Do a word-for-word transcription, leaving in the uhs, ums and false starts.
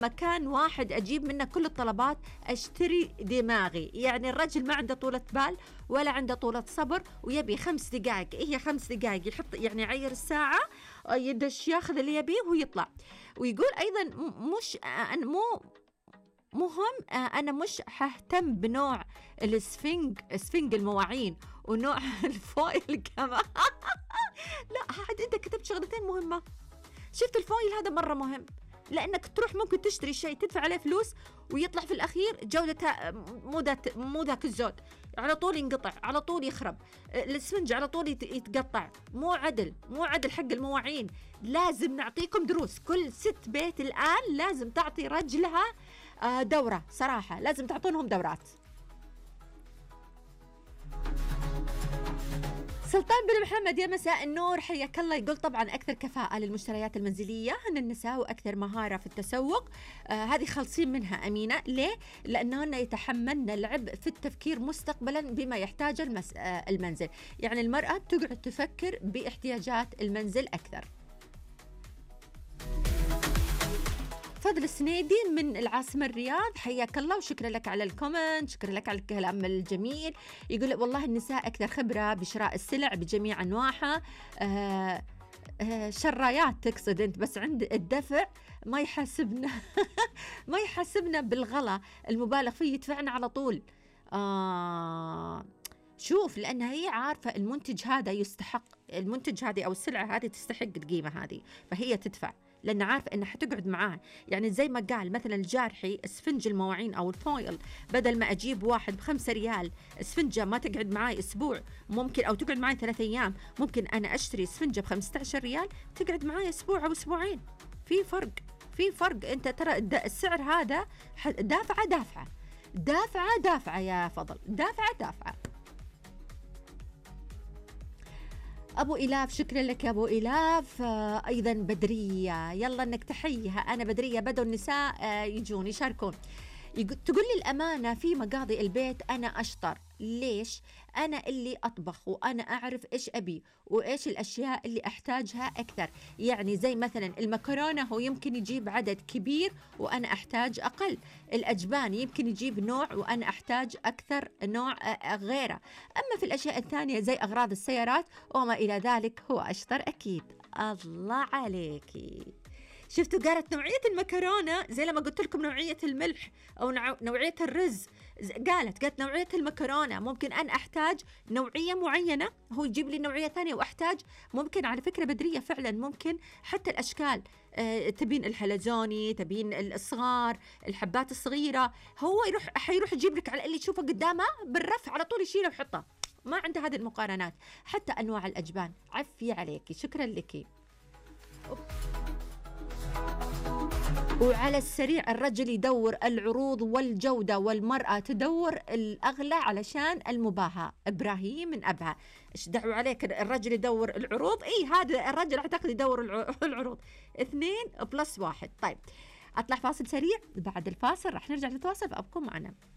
مكان واحد أجيب منه كل الطلبات، أشتري دماغي. يعني الرجل ما عنده طولة بال ولا عنده طولة صبر، ويبي خمس دقائق، هي خمس دقائق يحط يعني عير الساعة، يدش ياخذ اللي يبيه ويطلع. ويقول أيضا مش أنا مو مهم، أنا مش ههتم بنوع السفنج سفنج المواعين ونوع الفويل كمان. لا، حد أنت كتبت شغلتين مهمة. شفت الفويل هذا مرة مهم، لأنك تروح ممكن تشتري شيء تدفع عليه فلوس ويطلع في الأخير جودته مو ذات مو ذاك الزود، على طول ينقطع، على طول يخرب، الاسفنج على طول يتقطع. مو عدل، مو عدل حق المواعين. لازم نعطيكم دروس. كل ست بيت الآن لازم تعطي رجلها دورة، صراحة لازم تعطونهم دورات. سلطان بن محمد، يا مساء النور، حياك الله. يقول طبعا أكثر كفاءة للمشتريات المنزلية هن النساء، وأكثر مهارة في التسوق. آه هذه خالصين منها أمينة. ليه؟ لأنهن يتحملن العبء في التفكير مستقبلا بما يحتاج المس... آه المنزل. يعني المرأة تقعد تفكر باحتياجات المنزل أكثر. فضل السنيدي من العاصمة الرياض، حياك الله وشكرا لك على الكومنت، شكرا لك على الكلام الجميل. يقول والله النساء أكثر خبرة بشراء السلع بجميع أنواعها. آه آه شرايات تقصد أنت، بس عند الدفع ما يحاسبنا ما يحاسبنا بالغلا المبالغ فيه، يدفعنا على طول. آه شوف، لأن هي عارفة المنتج هذا يستحق، المنتج هذه أو السلعة هذه تستحق القيمة هذه، فهي تدفع لأن عارفة إنها حتقعد معاه. يعني زي ما قال مثلا الجارحي، اسفنج المواعين أو الفويل، بدل ما أجيب واحد بخمسة ريال اسفنجة ما تقعد معاي أسبوع ممكن، أو تقعد معاي ثلاثة أيام، ممكن أنا أشتري اسفنجة بخمسة عشر ريال تقعد معاي أسبوع أو أسبوعين. في فرق، في فرق. أنت ترى السعر هذا دافعة دافعة دافعة دافعة يا فضل، دافعة دافعة. أبو إلاف، شكرا لك يا أبو إلاف. آه أيضا بدرية، يلا إنك تحيها. أنا بدرية، بدوا النساء آه يجون يشاركون. تقول لي الأمانة في مقاضي البيت أنا أشطر. ليش؟ أنا اللي أطبخ وأنا أعرف إيش أبي وإيش الأشياء اللي أحتاجها أكثر. يعني زي مثلا المكرونة هو يمكن يجيب عدد كبير وأنا أحتاج أقل، الأجبان يمكن يجيب نوع وأنا أحتاج أكثر نوع غيره. أما في الأشياء الثانية زي أغراض السيارات وما إلى ذلك هو أشطر أكيد. الله عليكي. شفتوا قالت نوعية المكرونة زي لما قلت لكم نوعية الملح أو نوعية الرز. قالت قالت نوعية المكرونة ممكن أن أحتاج نوعية معينة، هو يجيب لي نوعية ثانية وأحتاج ممكن. على فكرة بدرية فعلا ممكن حتى الأشكال، آه تبين الحلزوني، تبين الصغار، الحبات الصغيرة، هو يروح حيروح يجيب لك على اللي تشوفه قدامه بالرف على طول يشيله ويحطه. ما عنده هذه المقارنات. حتى أنواع الأجبان. عفي عليكي، شكرا لك. وعلى السريع الرجل يدور العروض والجودة والمرأة تدور الأغلى علشان المباهاة. إبراهيم من أبها، إيش دعوا عليك؟ الرجل يدور العروض. إيه هذا الرجل أعتقد يدور العروض. اثنين بلس واحد. طيب أطلع فاصل سريع، بعد الفاصل رح نرجع نتواصل، فأبقوا معنا.